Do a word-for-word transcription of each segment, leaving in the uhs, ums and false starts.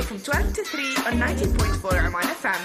Friday from twelve to three on ninety point four Oman F M.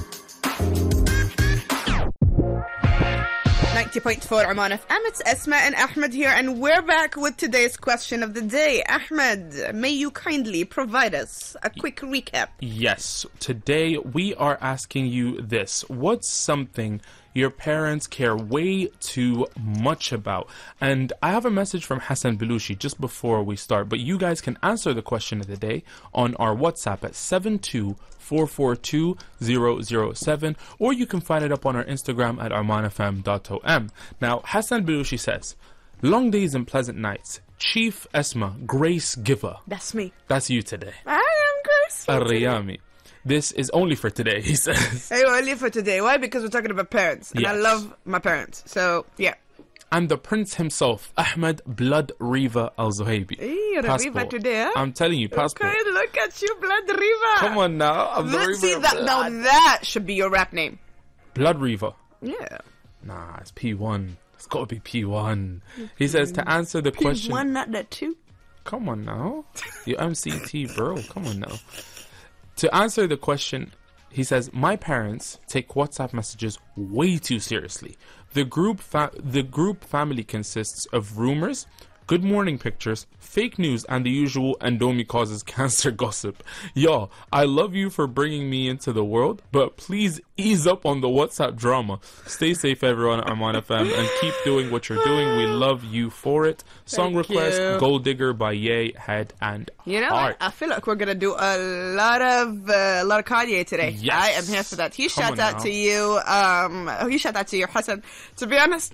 ninety point four Oman F M, it's Esma and Ahmed here, and we're back with today's question of the day. Ahmed, may you kindly provide us a quick recap? Yes, today we are asking you this. What's something your parents care way too much about? And I have a message from Hassan Belushi just before we start, but you guys can answer the question of the day on our WhatsApp at seven two four four two zero zero seven, or you can find it up on our Instagram at arman f m dot o m. Now, Hassan Belushi says, long days and pleasant nights. Chief Esma, Grace Giver. That's me. That's you today. I am Grace. Ariyami. This is only for today, he says. Hey, only for today. Why? Because we're talking about parents. And Yes. I love my parents. So, yeah. And the prince himself, Ahmed Blood Riva Al-Zuhaibi. Hey, you're a Riva today, huh? I'm telling you, passport. Okay, look at you, Blood Riva. Come on now. I'm the Let's Riva see of that. blood. Now that should be your rap name. Blood Riva. Yeah. Nah, it's P one. It's got to be P one. He says to answer the question. P one, not that two. Come on now. You M C T, bro. Come on now. To answer the question, he says, my parents take WhatsApp messages way too seriously. The group fa- the group family consists of rumors, good morning pictures, fake news, and the usual Endomi causes cancer gossip. Y'all, I love you for bringing me into the world, but please ease up on the WhatsApp drama. Stay safe, everyone, at Arman F M, and keep doing what you're doing. We love you for it. Song Thank request, you. Gold Digger by Ye, Head, and You know Heart. what? I feel like we're gonna do a lot of uh, a lot of Kanye today. Yes. I am here for that. Huge Come shout on out now. to you. Um, huge shout out to you, Hassan. To be honest,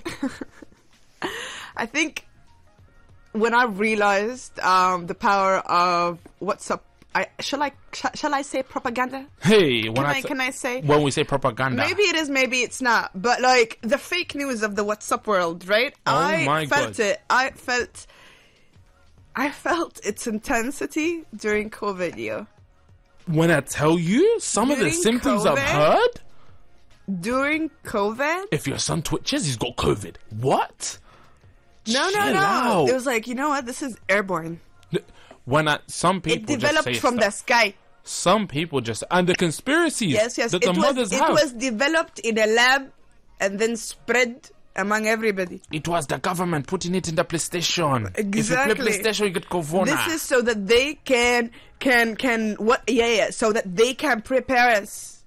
I think when I realized um, the power of WhatsApp, I shall I sh- shall I say propaganda? Hey, when Can I, I t- can I say? when we say propaganda, Maybe it is, maybe it's not. But like the fake news of the WhatsApp world, right? Oh I my felt God. it. I felt I felt its intensity during COVID, yo. when I tell you some of the During symptoms I've COVID? heard, During COVID? if your son twitches, he's got COVID. What? No, no, Chill no. out. It was like, you know what? This is airborne. When I, some It people developed just say from the stuff. sky. Some people just and the conspiracies Yes, yes. that It the was mothers it have. was developed in a lab and then spread among everybody. It was the government putting it in the PlayStation. If you Exactly. play PlayStation, you get corona. This is so that they can can can what yeah, yeah, so that they can prepare us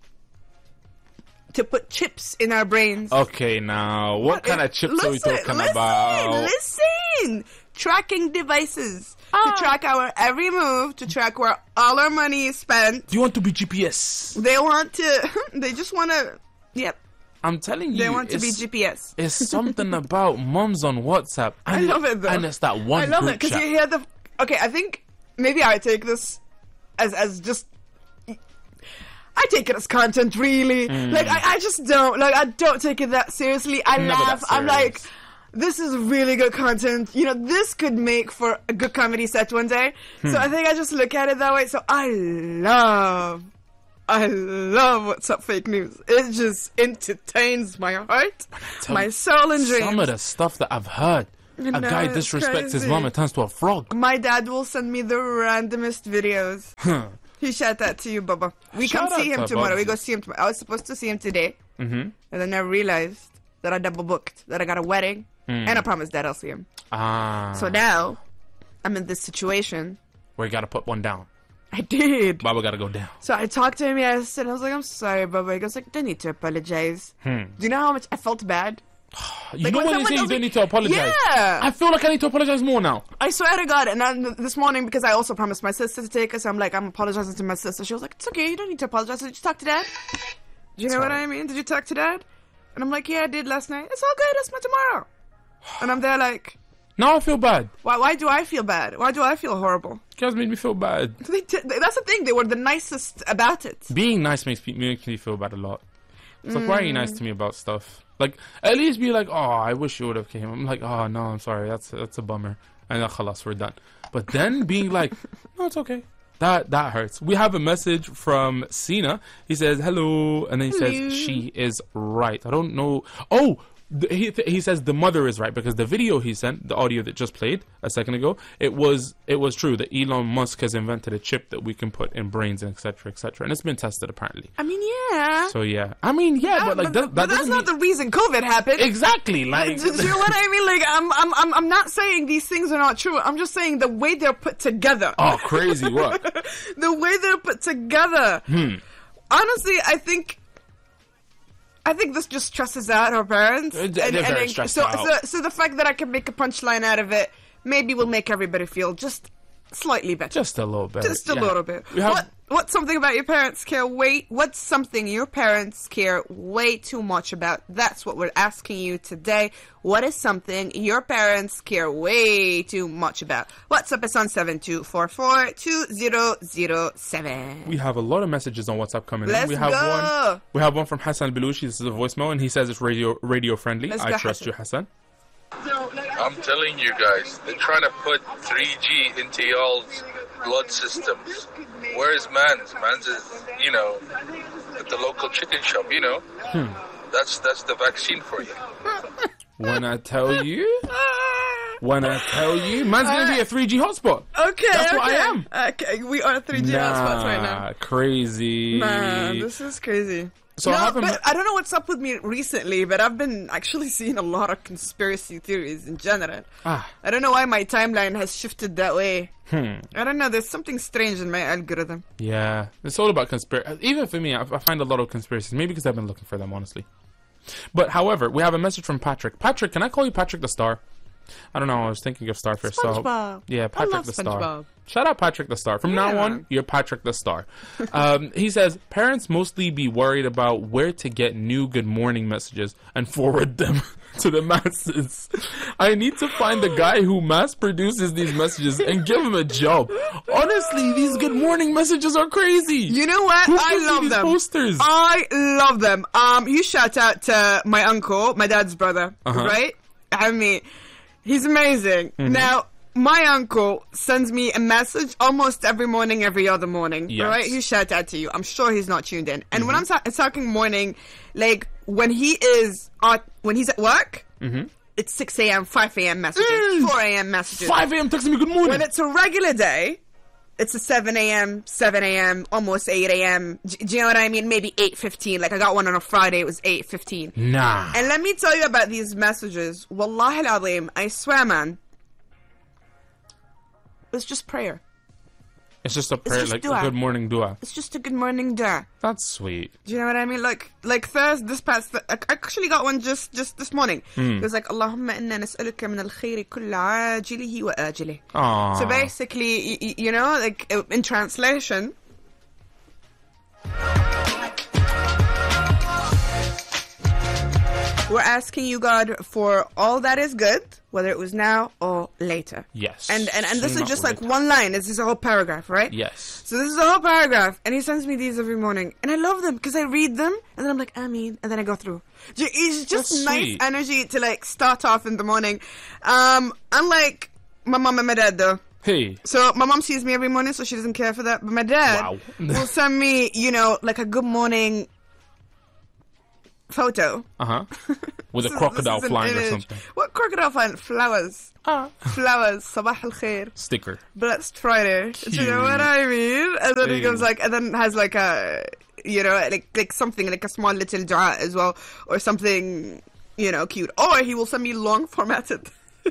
to put chips in our brains. Okay, now what kind of chips are we Listen, talking listen, about? Listen, tracking devices Ah. to track our every move, to track where all our money is spent. Do you want to be G P S? They want to. They just want to. Yep. I'm telling you, They want to be it's- G P S. It's something about mums on WhatsApp. And I love it though. And it's that one I love group it because chat. you hear the. Okay, I think maybe I take this as as just. I take it as content, really. Like I, I just don't like. I don't take it that seriously. I Never laugh. that I'm like, serious. this is really good content. You know, this could make for a good comedy set one day. Hmm. So I think I just look at it that way. So I love. I love what's up fake news. It just entertains my heart, Tell my you, soul and dreams. Some of the stuff that I've heard. I A know, guy it's disrespects his crazy. mom and turns to a frog. My dad will send me the randomest videos. He shout out to you, Baba. We Shout come see out him to tomorrow. We Babsy. go see him tomorrow. I was supposed to see him today. Mm-hmm. And then I realized that I double booked. That I got a wedding. And I promised Dad I'll see him. Ah. So now, I'm in this situation. we gotta put one down. I did. Baba gotta go down. So I talked to him yesterday. And I was like, I'm sorry, Baba. He goes like, don't need to apologize. Hmm. Do you know how much I felt bad? You Like, know when when they someone say you tells don't me- need to apologize? Yeah. I feel like I need to apologize more now. I swear to God, and then this morning, because I also promised my sister to take us, I'm like, I'm apologizing to my sister. She was like, it's okay, you don't need to apologize. Did you talk to Dad? Do you know what Sorry. I mean? Did you talk to Dad? And I'm like, yeah, I did last night. It's all good, it's my tomorrow. And I'm there like, Now I feel bad. why Why do I feel bad? Why do I feel horrible? You guys made me feel bad. They t- that's the thing, they were the nicest about it. Being nice makes me, makes me feel bad a lot. It's like, why are you nice to me about stuff? Like, at least be like, oh, I wish you would have came. I'm like, oh, no, I'm sorry. That's that's a bummer. And then, khalas, we're done. But then being like, no, it's okay. That that hurts. We have a message from Sina. He says, hello. And then he Hello. says, she is right. I don't know. Oh, The, he th- he says the mother is right because the video he sent, the audio that just played a second ago, it was it was true that Elon Musk has invented a chip that we can put in brains, and et cetera, et cetera, and it's been tested apparently. I mean, yeah. So yeah, I mean, yeah, Uh, but like but, that, but that that's doesn't not mean- the reason COVID happened. exactly. Like, Do you know what I mean? Like, I'm, I'm, I'm, I'm not saying these things are not true. I'm just saying the way they're put together. oh, crazy! What? The way they're put together. Hmm. Honestly, I think. I think this just stresses out our parents. They're- they're very stressed so, out. so, so the fact that I can make a punchline out of it maybe will make everybody feel just slightly better. Just a little bit. Just a yeah. little bit. We have, What what's something about your parents care way what's something your parents care way too much about? That's what we're asking you today. What is something your parents care way too much about? WhatsApp is on seven two four four two zero zero seven. We have a lot of messages on WhatsApp coming Let's in. We have go. one. We have one from Hassan Belushi. This is a voicemail, and he says it's radio radio friendly. Let's I go, trust Hassan. you, Hassan. I'm telling you guys, they're trying to put three G into y'all's blood systems. Where's man's? Man's is, you know, at the local chicken shop, you know. Hmm. That's that's the vaccine for you. When I tell you, when I tell you, man's gonna be a three G hotspot. Okay, That's okay. what I am. Okay, we are three G hotspots right now. Nah, crazy. Man, this is crazy. So no, I haven't. but I don't know what's up with me recently, but I've been actually seeing a lot of conspiracy theories in general. Ah. I don't know why my timeline has shifted that way. Hmm. I don't know. There's something strange in my algorithm. Yeah, it's all about conspiracy. Even for me, I, I find a lot of conspiracies. Maybe because I've been looking for them, honestly. But however, we have a message from Patrick. Patrick, can I call you Patrick the Star? I don't know. I was thinking of Starfish. So SpongeBob. yeah, I Patrick love the Star. SpongeBob. Shout out Patrick the Star. From now Yeah. on, you're Patrick the Star. Um, he says parents mostly be worried about where to get new good morning messages and forward them to the masses. I need to find the guy who mass produces these messages and give him a job. Honestly, these good morning messages are crazy. You know what? Who I gives you love these them. posters? I love them. Um, you shout out to my uncle, my dad's brother, Uh-huh. right? I mean, he's amazing. Mm-hmm. Now, my uncle sends me a message almost every morning, every other morning. Yes. Right? You shout out to you. I'm sure he's not tuned in. And Mm-hmm. when I'm ta- talking morning, like when he is at when he's at work, Mm-hmm. it's six a.m., five a.m. messages, Mm. four a.m. messages. five a.m. texting me good morning. When it's a regular day, it's a seven a.m., seven a.m., almost eight a.m. D- do you know what I mean? Maybe eight fifteen. Like I got one on a Friday, it was eight fifteen. Nah. And let me tell you about these messages. Wallahi al-azim, I swear, man. It's just prayer. It's just a prayer, just like dua. a good morning dua. It's just a good morning dua. That's sweet. Do you know what I mean? Like, like Thursday, this past, th- I actually got one just, just this morning. Hmm. It was like, Allahumma inna nas'aluka min al-khayri kulla ajilihi wa ajilihi. Aww. So basically, y- y- you know, like uh, in translation, we're asking you, God, for all that is good, whether it was now or later. Yes. And and, and this is Sooner just or like later. one line. This is a whole paragraph, right? Yes. So this is a whole paragraph, and he sends me these every morning, and I love them because I read them, and then I'm like, Ameen, and then I go through. Ju- It's just That's nice sweet. energy to like start off in the morning. Um, unlike my mom and my dad, though. Hey. So my mom sees me every morning, so she doesn't care for that. But my dad Wow. will send me, you know, like a good morning photo. Uh huh. With a This is- crocodile this is an flying or image. something. What crocodile flying? Flowers. Ah. Flowers. Sabah al khair. Sticker. Blessed Friday. Do you know what I mean? And then he Cute. goes like, and then has like a, you know, like like something like a small little dua as well, or something, you know, cute. Or he will send me long formatted.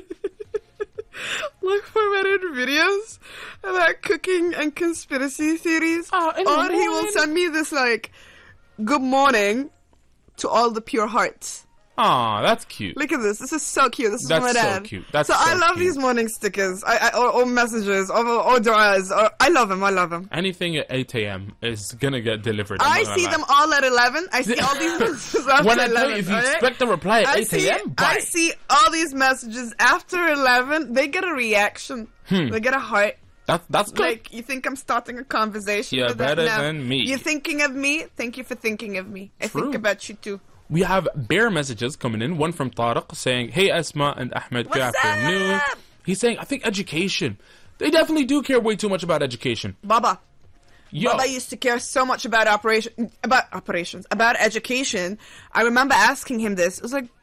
Long formatted videos about cooking and conspiracy theories. Oh, in the or he will morning. send me this like, good morning to all the pure hearts. Aw, that's cute. Look at this. This is so cute. This is That's my so dad. cute. That's so, I so love cute. these morning stickers. I, I or, or messages or or duas. Or I love them. I love them. Anything at eight a.m. is gonna get delivered. I'm I not gonna see lie. them all at eleven. I see all these messages after When I tell eleven. you, if you alright? expect a reply at I eight see, a.m., I bye. see all these messages after eleven. They get a reaction. Hmm. They get a heart. That's that's good. Like, you think I'm starting a conversation? You're with that? better No. than me. You're thinking of me? Thank you for thinking of me. I True. think about you too. We have bear messages coming in. One from Tariq saying, "Hey Asma and Ahmed, good What's afternoon." up? He's saying, "I think education. They definitely do care way too much about education." Baba. Yo, Baba used to care so much about operation, about operations, about education. I remember asking him this. It was like,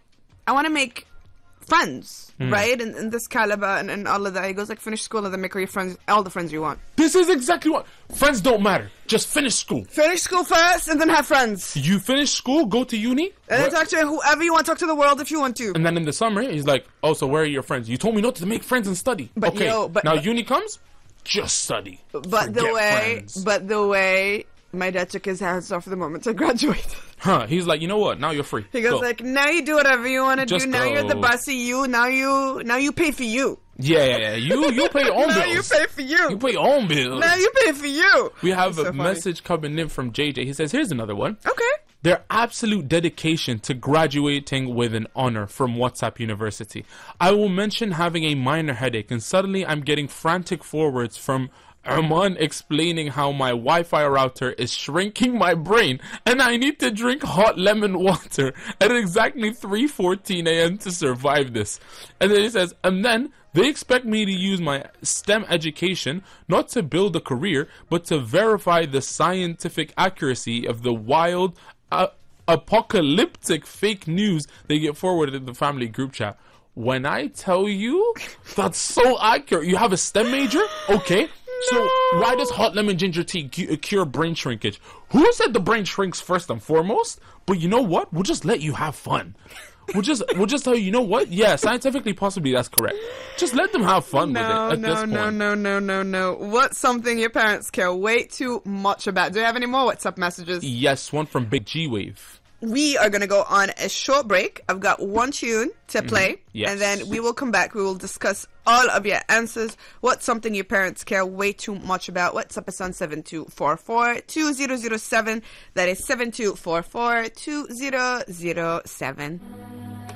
I want to make friends, Hmm. right? And, and this caliber and, and all of that. He goes like, finish school and then make all your friends, all the friends you want. This is exactly what friends don't matter. Just finish school. Finish school first and then have friends. You finish school, go to uni, And then where- talk to whoever you want. Talk to the world if you want to. and then in the summer he's like, "Oh, so where are your friends? You told me not to make friends and study. But okay, yo, but- now but- uni comes, just study. But the Forget way, friends. but the way my dad took his hands off the moment I graduated. Huh? He's like, you know what? Now you're free. He goes Go. like, now you do whatever you want to do. Just Now you're the go. bossy you. Now you, now you pay for you. yeah, yeah, yeah. You you pay your own Now bills. you pay for you. You pay your own bills. Now you pay for you. We have It's a so funny. message coming in from J J. He says, here's another one. Okay. Their absolute dedication to graduating with an honor from WhatsApp University. I will mention having a minor headache, and suddenly I'm getting frantic forwards from Arman explaining how my Wi-Fi router is shrinking my brain, and I need to drink hot lemon water at exactly three fourteen a.m. to survive this. And then he says, and then they expect me to use my STEM education not to build a career, but to verify the scientific accuracy of the wild, uh, apocalyptic fake news they get forwarded in the family group chat. When I tell you, that's so accurate. You have a STEM major? Okay. So why does hot lemon ginger tea cu- cure brain shrinkage? Who said the brain shrinks first and foremost? But you know what? We'll just let you have fun. We'll just we'll just tell you, you know what? Yeah, scientifically, possibly that's correct. Just let them have fun No, with it at no, this point. no, no, no, no, no. What's something your parents care way too much about? Do you have any more WhatsApp messages? Yes, one from Big G Wave. We are going to go on a short break. I've got one tune to play. Yes. And then we will come back. We will discuss all of your answers. What's something your parents care way too much about? WhatsApp us on seven two four four, two zero zero seven. That is seven two four four, two zero zero seven.